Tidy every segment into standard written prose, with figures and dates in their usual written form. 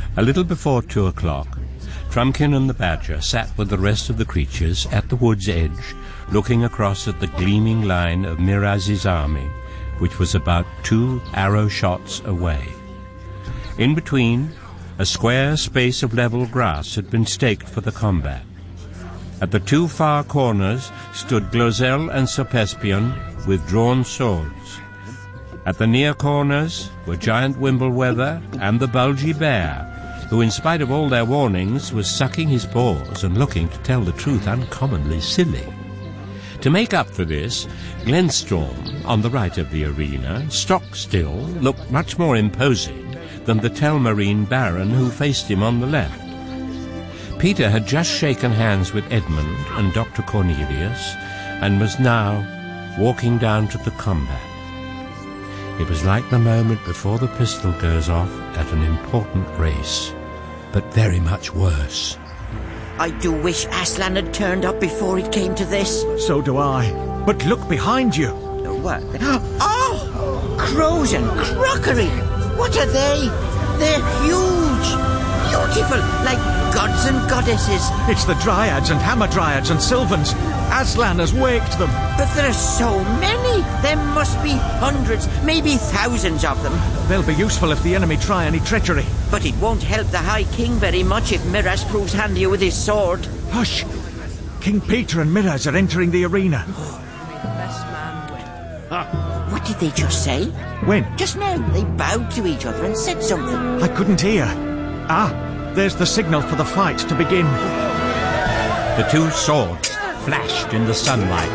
A little before 2 o'clock, Trumpkin and the Badger sat with the rest of the creatures at the wood's edge, looking across at the gleaming line of Miraz's army, which was about 2 arrow shots away. In between, a square space of level grass had been staked for the combat. At the 2 far corners stood Glozelle and Sir Pespion with drawn swords. At the near corners were Giant Wimbleweather and the Bulgy Bear, who, in spite of all their warnings, was sucking his paws and looking, to tell the truth, uncommonly silly. To make up for this, Glenstorm, on the right of the arena, stock still, looked much more imposing than the Telmarine Baron who faced him on the left. Peter had just shaken hands with Edmund and Dr. Cornelius, and was now walking down to the combat. It was like the moment before the pistol goes off at an important race, but very much worse. I do wish Aslan had turned up before it came to this. So do I. But look behind you. What? Oh! Crows and crockery! What are they? They're huge! Beautiful, like gods and goddesses. It's the Dryads and Hamadryads and Sylvans. Aslan has waked them. But there are so many. There must be hundreds, maybe thousands of them. They'll be useful if the enemy try any treachery. But it won't help the High King very much if Miraz proves handier with his sword. Hush! King Peter and Miraz are entering the arena. What did they just say? When? Just now. They bowed to each other and said something. I couldn't hear. Ah, there's the signal for the fight to begin. The 2 swords flashed in the sunlight.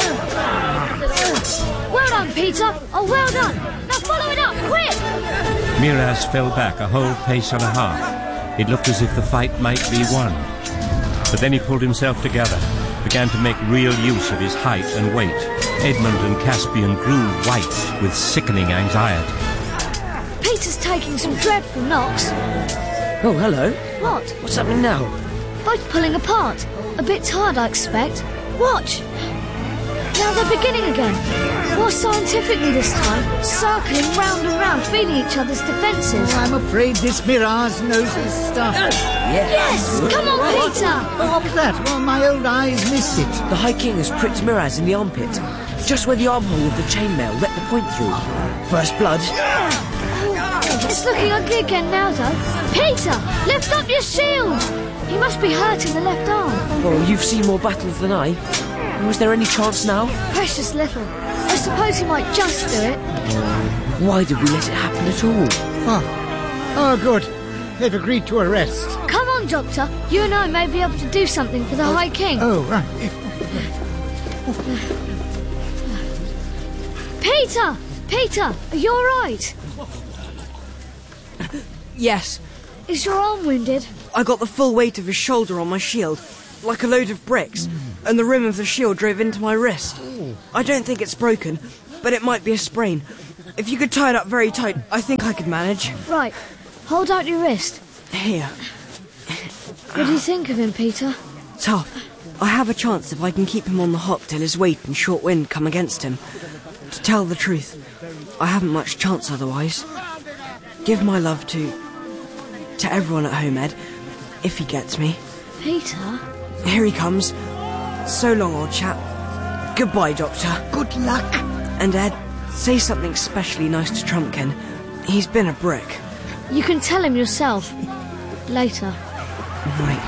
Well done, Peter! Oh, well done! Now follow it up, quick! Miraz fell back a whole pace and a half. It looked as if the fight might be won. But then he pulled himself together, began to make real use of his height and weight. Edmund and Caspian grew white with sickening anxiety. Peter's taking some dreadful knocks. Oh, hello. What? What's happening now? Both pulling apart. A bit tired, I expect. Watch! Now they're beginning again. More scientifically this time, circling round and round, feeling each other's defences. I'm afraid this Miraz knows his stuff. Yes! Come on, Peter! What was that? Well, my old eyes missed it. The High King has pricked Miraz in the armpit, just where the armhole of the chainmail let the point through. First blood. It's looking ugly again now, though. Peter, lift up your shield! He must be hurt in the left arm. Oh, you've seen more battles than I. Was there any chance now? Precious little. I suppose he might just do it. Why did we let it happen at all? Oh, good. They've agreed to arrest. Come on, Doctor. You and I may be able to do something for the High King. Oh, right. Peter! Peter, are you all right? Yes. Is your arm wounded? I got the full weight of his shoulder on my shield, like a load of bricks, and the rim of the shield drove into my wrist. I don't think it's broken, but it might be a sprain. If you could tie it up very tight, I think I could manage. Right. Hold out your wrist. Here. What do you think of him, Peter? Tough. I have a chance if I can keep him on the hop till his weight and short wind come against him. To tell the truth, I haven't much chance otherwise. Give my love to everyone at home, Ed, if he gets me. Peter? Here he comes. So long, old chap. Goodbye, Doctor. Good luck. And Ed, say something specially nice to Trumpkin. He's been a brick. You can tell him yourself. Later. Right.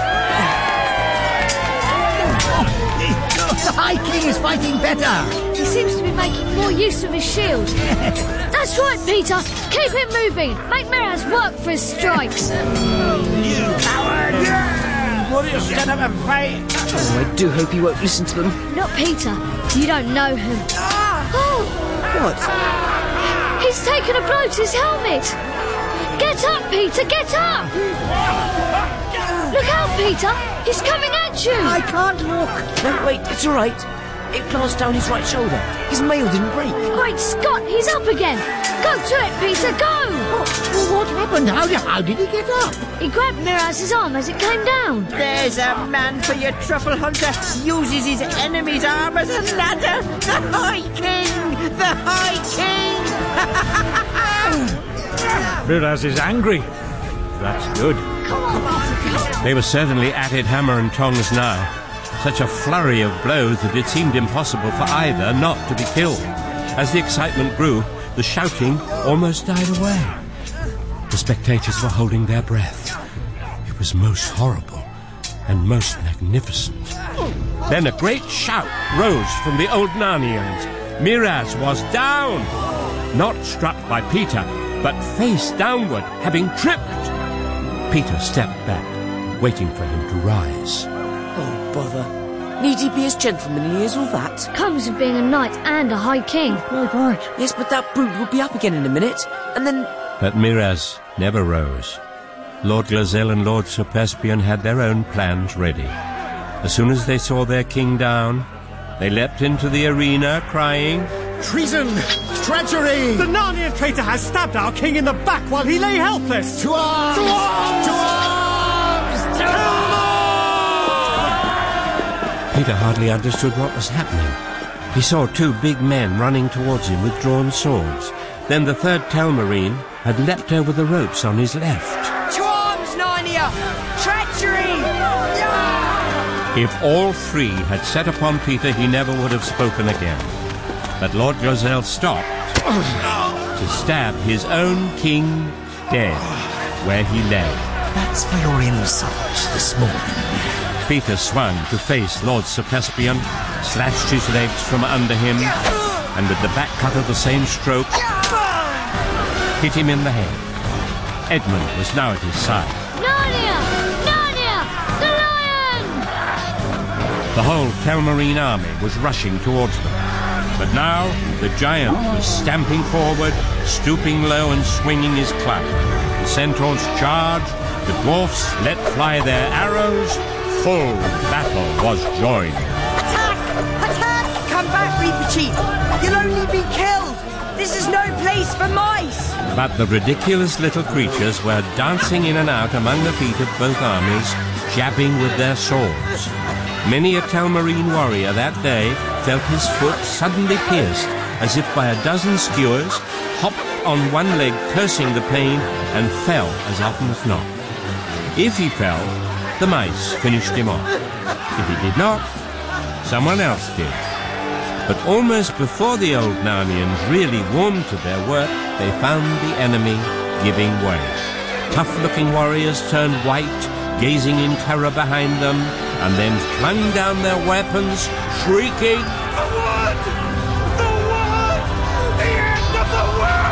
The High King is fighting better. He seems to be making more use of his shield. That's right, Peter. Keep it moving. Make Miraz work for his strikes. You coward! Will you stand up and fight? Oh, I do hope he won't listen to them. Not Peter. You don't know him. Oh! What? He's taken a blow to his helmet. Get up, Peter. Get up. Look out, Peter. He's coming at you. I can't walk. No, wait, it's all right. It glanced down his right shoulder. His mail didn't break. Great Scott, he's up again. Go to it, Peter, go! What happened? How did he get up? He grabbed Miraz's arm as it came down. There's a man for your truffle hunter. Uses his enemy's arm as a ladder. The High King! The High King! Miraz is angry. That's good. Come on. They were certainly at it hammer and tongs now. Such a flurry of blows that it seemed impossible for either not to be killed. As the excitement grew, the shouting almost died away. The spectators were holding their breath. It was most horrible and most magnificent. Then a great shout rose from the old Narnians. Miraz was down, not struck by Peter, but face downward, having tripped. Peter stepped back, waiting for him to rise. Oh, bother. Need he be as gentlemanly as all that? Comes with being a knight and a high king. Right. Yes, but that brute will be up again in a minute, and then... But Miraz never rose. Lord Glozelle and Lord Sir Perspion had their own plans ready. As soon as they saw their king down, they leapt into the arena, crying, Treason! Treachery! The Narnian traitor has stabbed our king in the back while he lay helpless! To arms! To arms! To arms! To arms! Peter hardly understood what was happening. He saw two big men running towards him with drawn swords. Then the third Telmarine had leapt over the ropes on his left. To arms, Narnia! Treachery! If all three had set upon Peter, he never would have spoken again. But Lord Glozelle stopped to stab his own king dead where he lay. That's for your insults this morning. Peter swung to face Lord Sir Perspion, slashed his legs from under him, and with the back cut of the same stroke, hit him in the head. Edmund was now at his side. Narnia! Narnia! The lion! The whole Telmarine army was rushing towards them. But now the giant was stamping forward, stooping low and swinging his club. The centaurs charged, the dwarfs let fly their arrows. Full battle was joined. Attack! Attack! Come back, Reaper Chief! You'll only be killed! This is no place for mice! But the ridiculous little creatures were dancing in and out among the feet of both armies, jabbing with their swords. Many a Telmarine warrior that day felt his foot suddenly pierced, as if by a dozen skewers, hopped on one leg cursing the pain, and fell as often as not. If he fell, the mice finished him off. If he did not, someone else did. But almost before the old Narnians really warmed to their work, they found the enemy giving way. Tough-looking warriors turned white, gazing in terror behind them, and then flung down their weapons, shrieking, "The wood! The wood! The end of the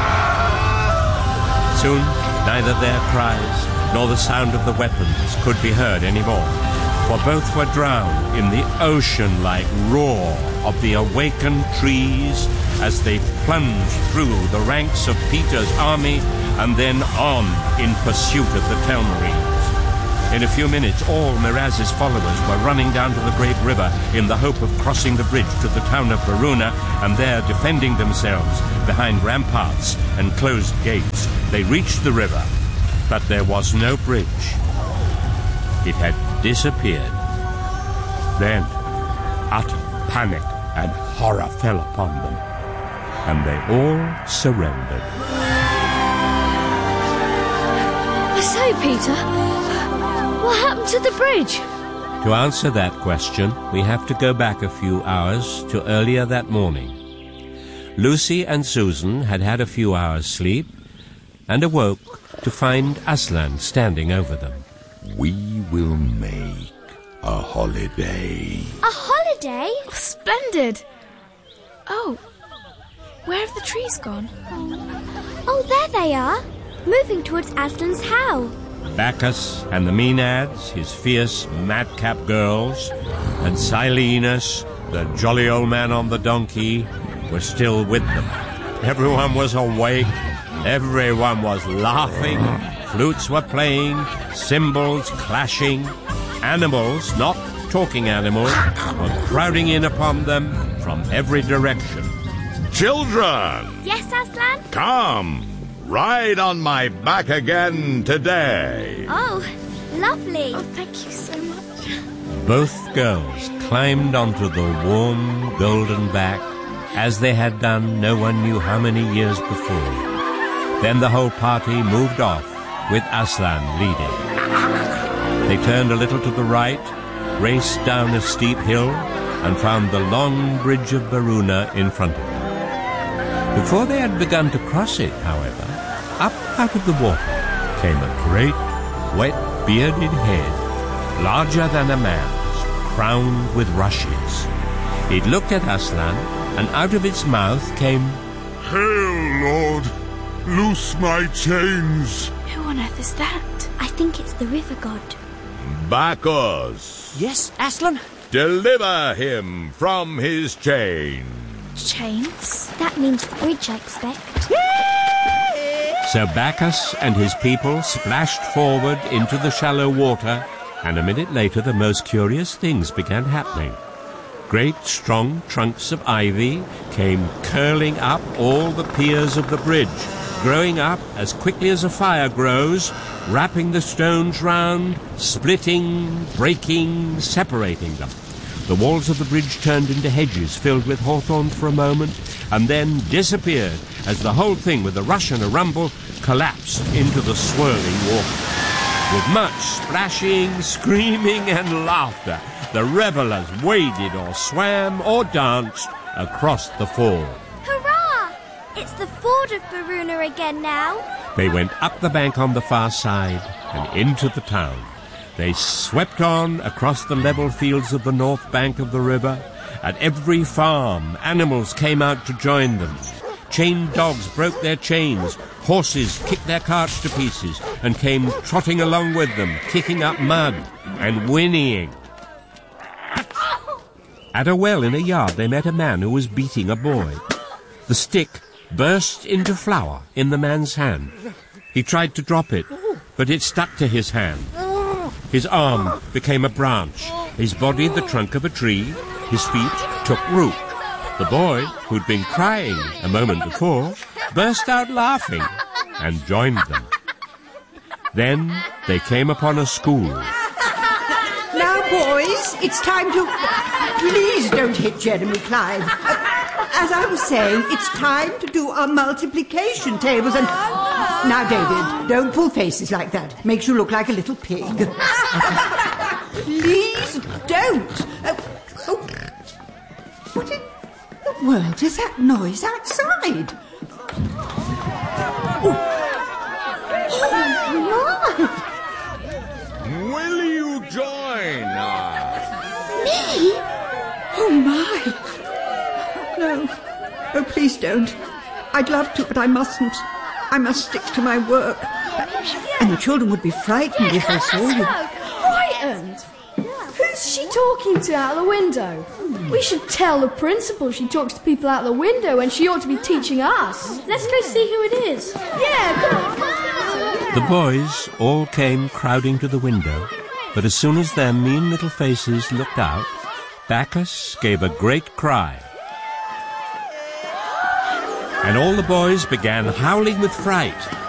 world!" Soon, neither their cries nor the sound of the weapons could be heard anymore, for both were drowned in the ocean-like roar of the awakened trees as they plunged through the ranks of Peter's army and then on in pursuit of the Telmarines. In a few minutes, all Miraz's followers were running down to the great river in the hope of crossing the bridge to the town of Verona and there defending themselves behind ramparts and closed gates. They reached the river, but there was no bridge. It had disappeared. Then, utter panic and horror fell upon them, and they all surrendered. I say, Peter, what happened to the bridge? To answer that question, we have to go back a few hours to earlier that morning. Lucy and Susan had had a few hours' sleep and awoke to find Aslan standing over them. We will make a holiday. A holiday? Splendid! Oh, where have the trees gone? Oh, there they are, moving towards Aslan's howl. Bacchus and the Maenads, his fierce madcap girls, and Silenus, the jolly old man on the donkey, were still with them. Everyone was awake, everyone was laughing, flutes were playing, cymbals clashing, animals, not talking animals, were crowding in upon them from every direction. Children! Yes, Aslan? Come! Ride on my back again today. Oh, lovely. Oh, thank you so much. Both girls climbed onto the warm, golden back, as they had done no one knew how many years before. Then the whole party moved off with Aslan leading. They turned a little to the right, raced down a steep hill, and found the long bridge of Varuna in front of them. Before they had begun to cross it, however, up out of the water came a great, wet, bearded head, larger than a man's, crowned with rushes. It looked at Aslan, and out of its mouth came, "Hail, Lord! Loose my chains!" Who on earth is that? I think it's the river god. Bacchus, Yes, Aslan? deliver him from his chain. Chains? That means the bridge, I expect. So Bacchus and his people splashed forward into the shallow water, and a minute later the most curious things began happening. Great strong trunks of ivy came curling up all the piers of the bridge, growing up as quickly as a fire grows, wrapping the stones round, splitting, breaking, separating them. The walls of the bridge turned into hedges filled with hawthorn for a moment, and then disappeared as the whole thing, with a rush and a rumble, collapsed into the swirling water. With much splashing, screaming, and laughter, the revellers waded or swam or danced across the ford. Hurrah! It's the ford of Varuna again now. They went up the bank on the far side and into the town. They swept on across the level fields of the north bank of the river. At every farm, animals came out to join them. Chained dogs broke their chains. Horses kicked their carts to pieces and came trotting along with them, kicking up mud and whinnying. At a well in a yard they met a man who was beating a boy. The stick burst into flour in the man's hand. He tried to drop it, but it stuck to his hand. His arm became a branch, his body the trunk of a tree, his feet took root. The boy, who'd been crying a moment before, burst out laughing and joined them. Then they came upon a school. Now, boys, it's time to... Please don't hit Jeremy Clive. As I was saying, it's time to do our multiplication tables and... Now, David, don't pull faces like that. Makes you look like a little pig. Please don't. What in the world is that noise outside? Will you join us? Me? Oh, my. No. Oh, please don't. I'd love to, but I mustn't. I must stick to my work. And the children would be frightened if they saw you. Frightened? Who's she talking to out the window? We should tell the principal she talks to people out the window and she ought to be teaching us. Let's go see who it is. Yeah, come on. The boys all came crowding to the window, but as soon as their mean little faces looked out, Bacchus gave a great cry. And all the boys began howling with fright.